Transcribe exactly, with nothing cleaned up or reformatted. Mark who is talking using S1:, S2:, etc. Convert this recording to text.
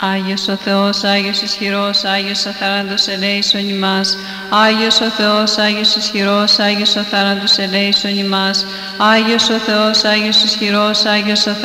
S1: Άγιος ο Θεός, Άγιος ισχυρός, Άγιος αθάνατος ελέησον ημάς. Άγιος ο Θεός, Άγιος ισχυρός, Άγιος αθάνατος ελέησον ημάς. Άγιος ο Θεός, Άγιος ισχυρός, Άγιος αθάνατος